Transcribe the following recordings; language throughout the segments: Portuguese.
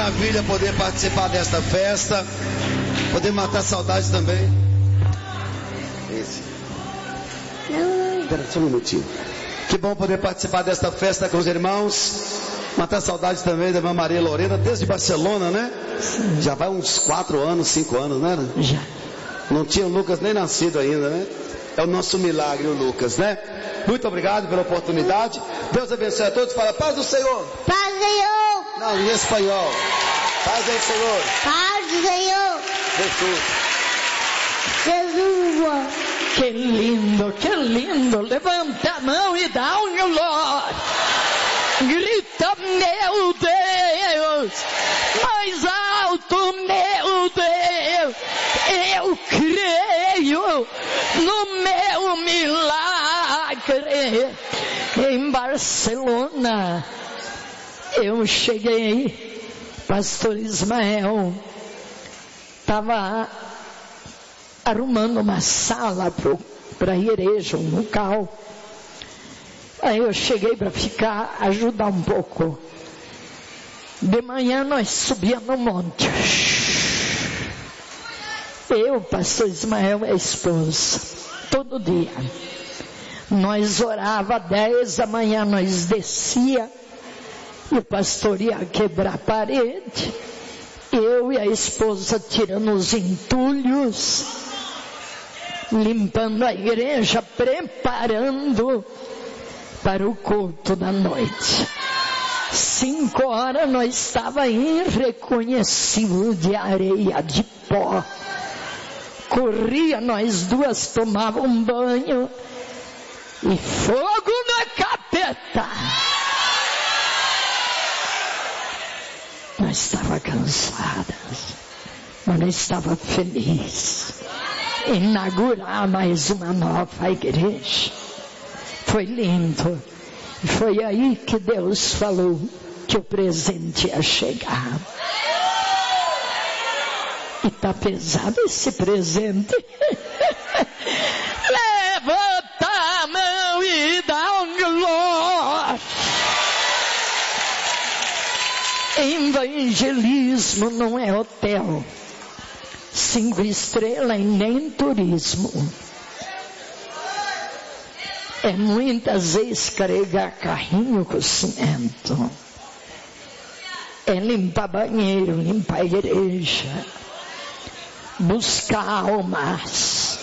maravilha poder participar desta festa, poder matar saudades também. Espera só um minutinho. Que bom poder participar desta festa com os irmãos, matar saudades também da irmã Maria Lorena, desde Barcelona, né? Sim. Já vai uns 4 anos, 5 anos, né? Já. Não tinha o Lucas nem nascido ainda, né? É o nosso milagre, o Lucas, né? Muito obrigado pela oportunidade. Deus abençoe a todos. Fala, paz do Senhor. Paz do Senhor. Não, em espanhol. Paz do Senhor. Paz do Senhor. Jesus. Jesus. Que lindo, que lindo. Levanta a mão e dá um glória. Grita, meu Deus. Mais alto, meu Deus. Eu creio no meu milagre. Em Barcelona, eu cheguei, pastor Ismael estava arrumando uma sala para a igreja, um local. Aí eu cheguei para ficar, ajudar um pouco. De manhã nós subíamos no monte. Eu, pastor Ismael e a esposa, todo dia. Nós orava 10 da manhã, nós descia, e o pastor ia quebrar a parede. Eu e a esposa tirando os entulhos, limpando a igreja, preparando para o culto da noite. 5 horas nós estava irreconhecível de areia, de pó. Corria, nós duas tomavam um banho e fogo na capeta. Nós estava cansadas, mas nós estava feliz. Inaugurar mais uma nova igreja. Foi lindo. Foi aí que Deus falou que o presente ia chegar. E tá pesado esse presente. Levanta a mão e dá um glória. Evangelismo não é hotel, 5 estrelas e nem turismo. É muitas vezes carregar carrinho com cimento. É limpar banheiro, limpar a igreja. Buscar almas.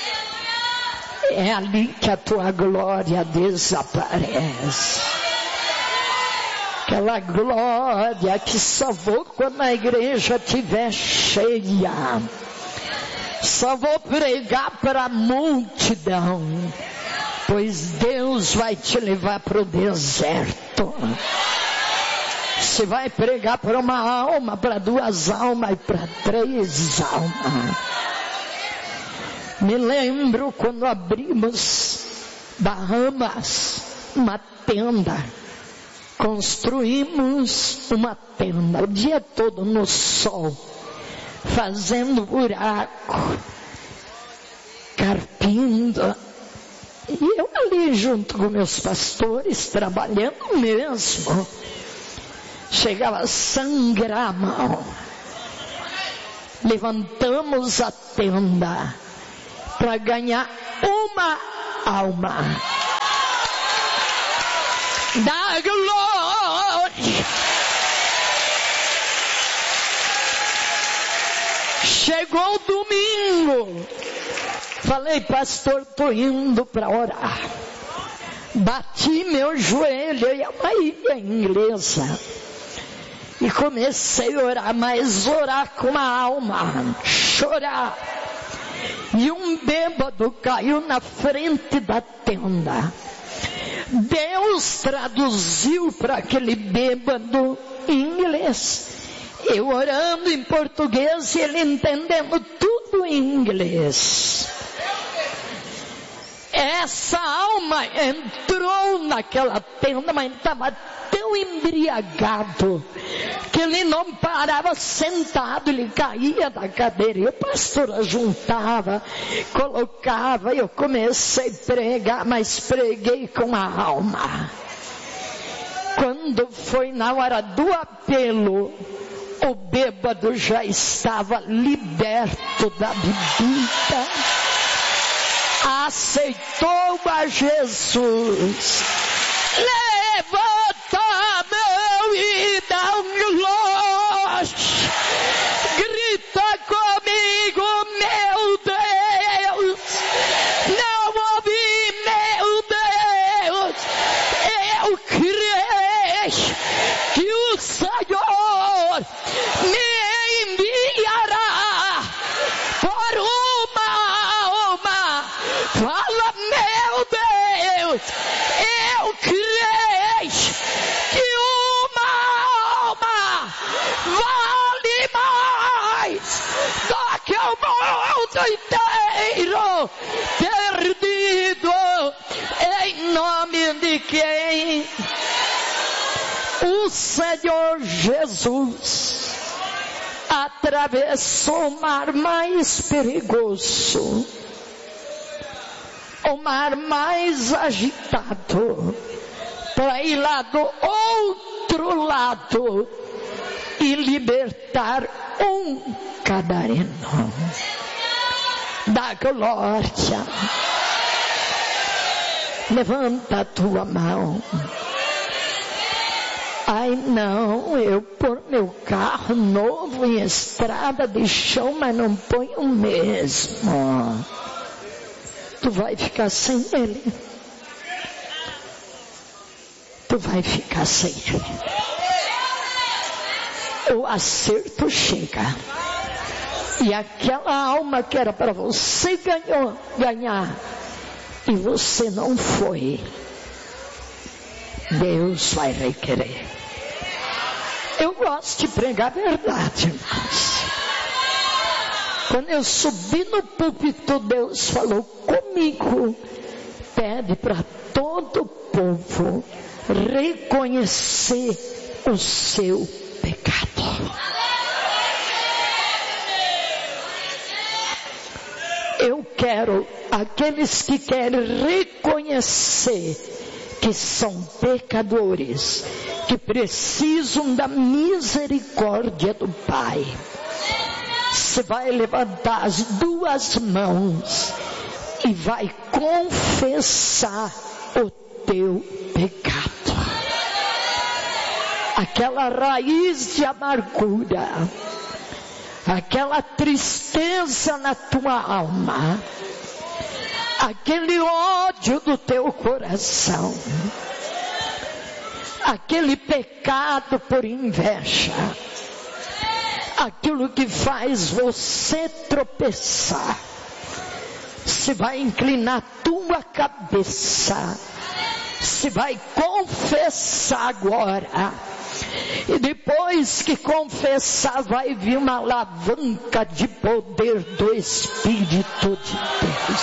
É ali que a tua glória desaparece. Aquela glória que só vou quando a igreja estiver cheia. Só vou pregar para a multidão. Pois Deus vai te levar para o deserto. Você vai pregar para uma alma, para 2 almas e para 3 almas. Me lembro quando abrimos Bahamas, uma tenda. Construímos uma tenda o dia todo no sol, fazendo buraco, carpindo. E eu ali junto com meus pastores, trabalhando mesmo. Chegava a sangrar a mão. Levantamos a tenda para ganhar uma alma. Da glória. Chegou o domingo. Falei, pastor, estou indo para orar. Bati meu joelho e a Maria inglesa. E comecei a orar, mas orar com uma alma. Chorar. E um bêbado caiu na frente da tenda. Deus traduziu para aquele bêbado em inglês. Eu orando em português e ele entendendo tudo em inglês. Essa alma entrou naquela tenda, mas estava tão embriagado que ele não parava sentado, ele caía da cadeira. E o pastor ajuntava, colocava, e eu comecei a pregar, mas preguei com a alma. Quando foi na hora do apelo, o bêbado já estava liberto da bebida, aceitou a Jesus. Levanta a mão e dá um glória. Grita comigo, meu Deus. Não ouvi, meu Deus. Eu creio que o Senhor me enviará por uma. Fala, meu Deus. Eu creio que uma alma vale mais do que o mundo inteiro perdido. Em nome de quem? O Senhor Jesus atravessou o mar mais perigoso, o mar mais agitado, para ir lá do outro lado e libertar um gadareno. Dá glória. Levanta a tua mão. Ai não, eu pôr meu carro novo em estrada de chão, mas não ponho o mesmo. Tu vai ficar sem ele. Tu vai ficar sem ele. O acerto chega. E aquela alma que era para você ganhar, e você não foi, Deus vai requerer. Eu gosto de pregar a verdade, irmãos. Quando eu subi no púlpito, Deus falou comigo: pede para todo o povo reconhecer o seu pecado. Eu quero aqueles que querem reconhecer que são pecadores, que precisam da misericórdia do Pai. Você vai levantar as duas mãos e vai confessar o teu pecado. Aquela raiz de amargura, aquela tristeza na tua alma, aquele ódio do teu coração, aquele pecado por inveja, aquilo que faz você tropeçar. Você vai inclinar tua cabeça, você vai confessar agora. E depois que confessar, vai vir uma alavanca de poder do Espírito de Deus.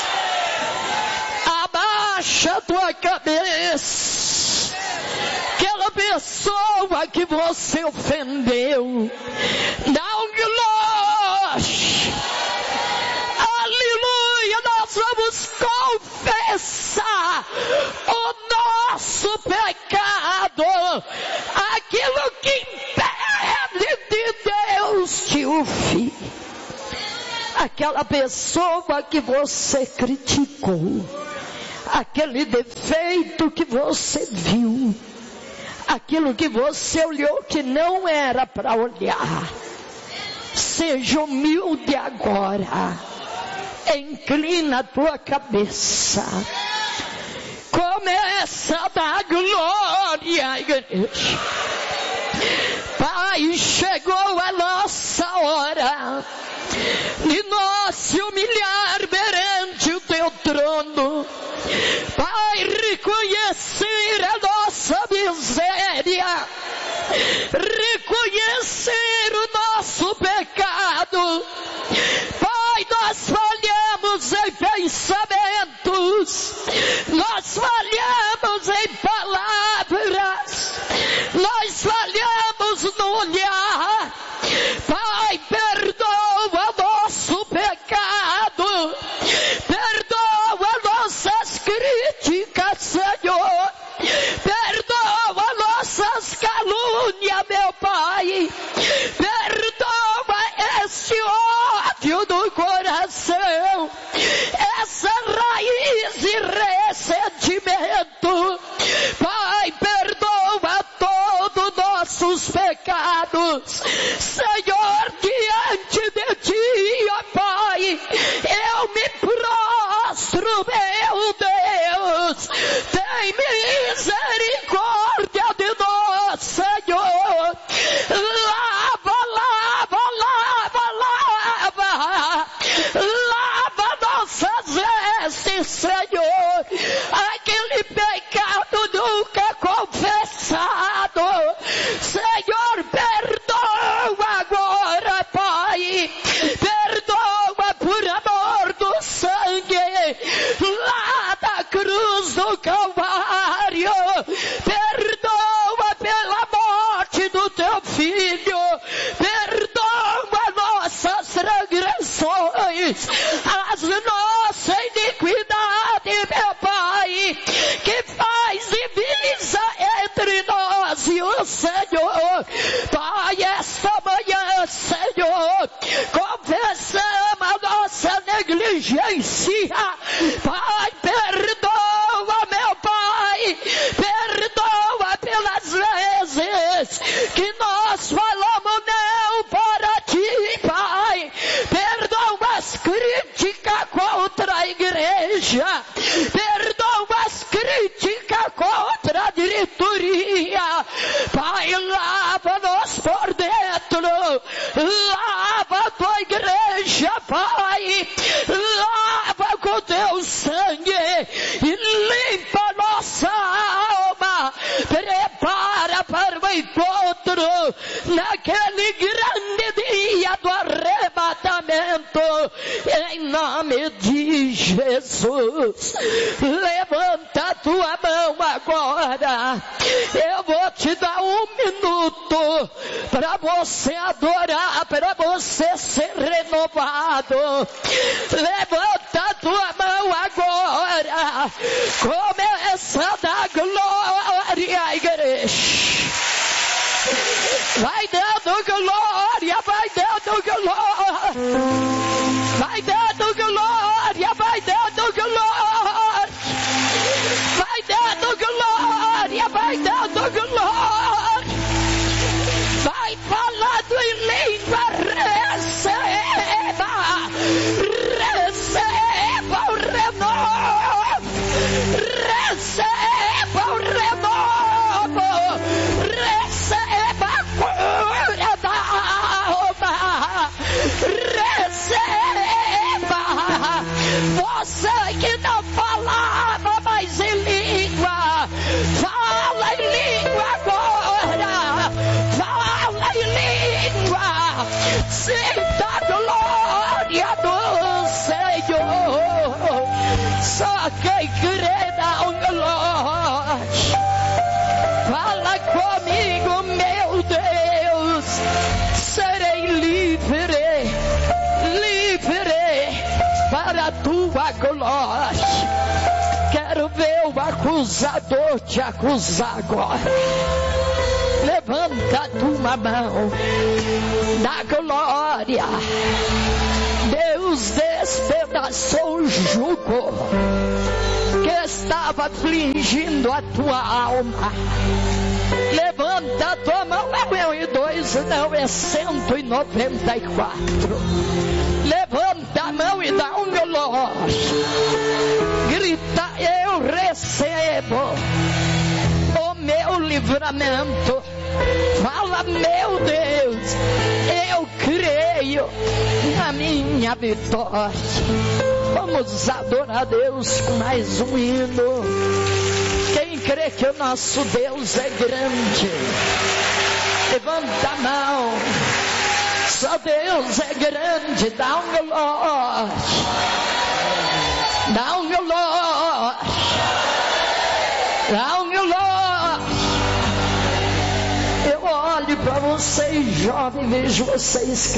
Abaixa a tua cabeça. Aquela pessoa que você ofendeu, dá um glória. Aleluia, nós vamos confessar o nosso pecado, aquilo que impede de Deus te ouvir. Aquela pessoa que você criticou, aquele defeito que você viu, aquilo que você olhou que não era para olhar. Seja humilde agora. Inclina a tua cabeça. Começa a dar glória, igreja. Pai, chegou a nossa hora de nós se humilhar perante o teu trono. Pai, reconhecer a nossa miséria, reconhecer o nosso pecado. Pai, nós falhamos em pensamentos, nós falhamos em palavras, nós falhamos no olhar. Pai, perdoa nosso pecado, perdoa nossas críticas, Senhor, perdoa nossas calúnias, meu Pai. pecados. Senhor, diante de ti, ó Pai, eu me prostro, meu Deus. Tem misericórdia de nós, Senhor. Lava, lava, lava, lava. Lava nossas vestes, Senhor. Aquele pecado nunca confessado. Senhor, perdoa agora, Pai. Perdoa por amor do sangue lá da cruz do Calvário. Perdoa pela morte do teu filho. Perdoa nossas transgressões, as nossas iniquidades, meu Pai, que faz divisa entre nós e o Senhor. Pai, esta manhã, Senhor, confessamos a nossa negligência. Pai, perdoa, meu Pai, perdoa pelas vezes que nós falamos não para ti, Pai. Perdoa as críticas contra a igreja. Perdoa as críticas contra a diretoria. Pai, lava-nos por dentro. Lava a tua igreja, Pai. Lava com teu sangue e limpa nossa alma. Prepara para o encontro naquele grande dia do arrebatamento. Em nome de Jesus, levanta a tua mão agora. Eu vou te dar 1 minuto para você adorar, para você ser renovado. Levanta a tua mão agora. Começa a dar glória à igreja. Vai dando glória, vai dando glória. Vai dando glória, vai dando glória. Vai dando glória, vai dando glória. Vai falando em língua, receba. Receba o renovo. Receba o renovo. Receba a cura da alma. Receba. Você que não falava mais em língua, fala em língua agora. Fala em língua. Sinta a glória do Senhor. Só quem crê dá um glória. Fala comigo, meu Deus. Serei livre, livre para a tua glória. Quero ver o acusador te acusar agora. Levanta a tua mão, dá glória. Deus despedaçou o jugo que estava afligindo a tua alma. Levanta a tua mão, não é 1 e 2, não é 194. Levanta a mão e dá um glória. Grita, eu recebo o meu livramento. Fala, meu Deus, eu creio na minha vitória. Vamos adorar a Deus com mais um hino. Quem crê que o nosso Deus é grande, levanta a mão. Só Deus é grande, dá um glória. Dá um glória. Dá um glória. Eu olho para vocês, jovens, vejo vocês